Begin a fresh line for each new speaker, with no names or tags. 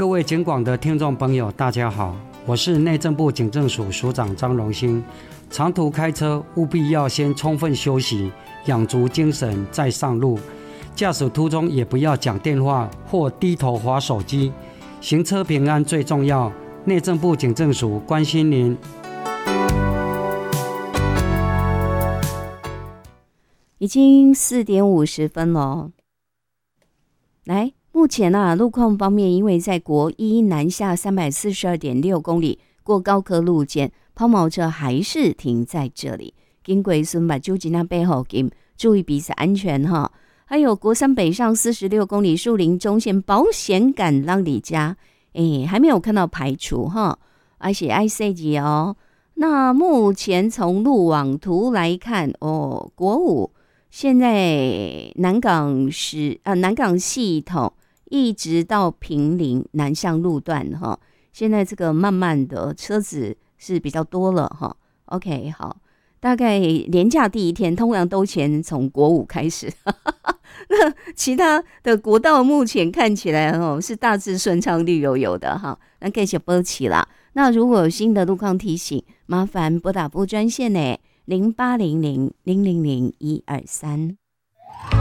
各位警广的听众朋友大家好，我是内政部警政署署长张荣兴。长途开车务必要先充分休息，养足精神再上路。驾驶途中也不要讲电话或低头滑手机，行车平安最重要。内政部警政署关心您。
已经4点50分了。来，目前路况方面，因为在国一南下342.6公里过高科路肩，抛锚车还是停在这里。经过孙把纠集那背后，注意彼此安全哈。还有国三北上46公里树林中线保险杆让你家，还没有看到排除哈，而且 IC 哦。那目前从路网图来看国五现在南港系统一直到坪林南向路段哈，现在这个慢慢的车子是比较多了哈。OK， 好，大概连假第一天通常都先从国五开始，其他的国道目前看起来是大致顺畅绿油油的哈，那继续保持啦。那如果有新的路况提醒，麻烦拨打部专线呢，0800 000 123。